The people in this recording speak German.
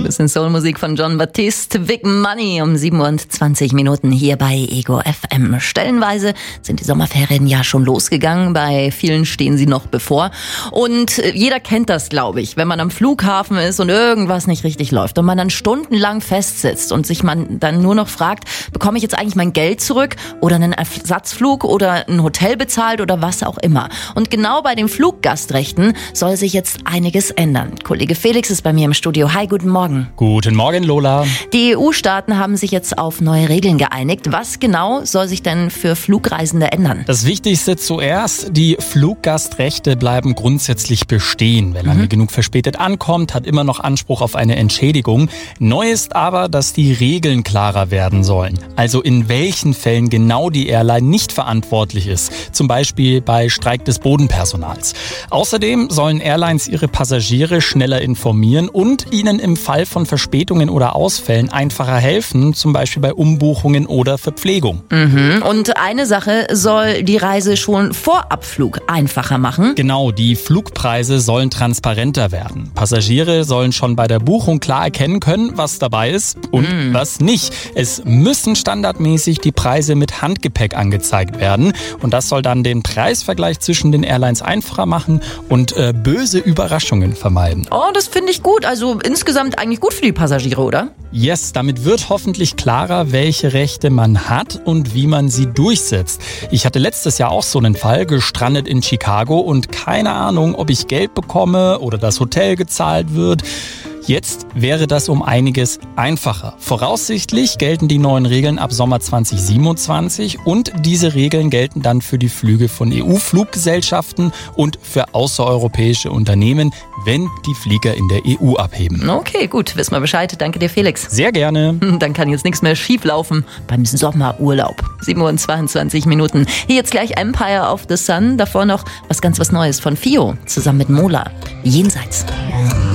Ein bisschen Soulmusik von Jon Batiste, Big Money um 27 Minuten hier bei Ego FM. Stellenweise sind die Sommerferien ja schon losgegangen, bei vielen stehen sie noch bevor. Und jeder kennt das, glaube ich, wenn man am Flughafen ist und irgendwas nicht richtig läuft und man dann stundenlang festsitzt und sich man dann nur noch fragt, bekomme ich jetzt eigentlich mein Geld zurück oder einen Ersatzflug oder ein Hotel bezahlt oder was auch immer. Und genau bei den Fluggastrechten soll sich jetzt einiges ändern. Kollege Felix ist bei mir im Studio. Hi, guten Morgen. Guten Morgen, Lola. Die EU-Staaten haben sich jetzt auf neue Regeln geeinigt. Was genau soll sich denn für Flugreisende ändern? Das Wichtigste zuerst, die Fluggastrechte bleiben grundsätzlich bestehen. Wer lange genug verspätet ankommt, hat immer noch Anspruch auf eine Entschädigung. Neu ist aber, dass die Regeln klarer werden sollen. Also in welchen Fällen genau die Airline nicht verantwortlich ist. Zum Beispiel bei Streik des Bodenpersonals. Außerdem sollen Airlines ihre Passagiere schneller informieren und ihnen im Fall von Verspätungen oder Ausfällen einfacher helfen, zum Beispiel bei Umbuchungen oder Verpflegung. Und eine Sache soll die Reise schon vor Abflug einfacher machen. Genau, die Flugpreise sollen transparenter werden. Passagiere sollen schon bei der Buchung klar erkennen können, was dabei ist und was nicht. Es müssen standardmäßig die Preise mit Handgepäck angezeigt werden. Und das soll dann den Preisvergleich zwischen den Airlines einfacher machen und böse Überraschungen vermeiden. Oh, das finde ich gut. Also insgesamt eigentlich gut für die Passagiere, oder? Yes, damit wird hoffentlich klarer, welche Rechte man hat und wie man sie durchsetzt. Ich hatte letztes Jahr auch so einen Fall, gestrandet in Chicago und keine Ahnung, ob ich Geld bekomme oder das Hotel gezahlt wird. Jetzt wäre das um einiges einfacher. Voraussichtlich gelten die neuen Regeln ab Sommer 2027 und diese Regeln gelten dann für die Flüge von EU-Fluggesellschaften und für außereuropäische Unternehmen, wenn die Flieger in der EU abheben. Okay, gut, wissen wir Bescheid. Danke dir, Felix. Sehr gerne. Dann kann jetzt nichts mehr schief laufen beim Sommerurlaub. 22 Minuten. Hier jetzt gleich Empire of the Sun. Davor noch was Neues von Fio zusammen mit Mola. Jenseits.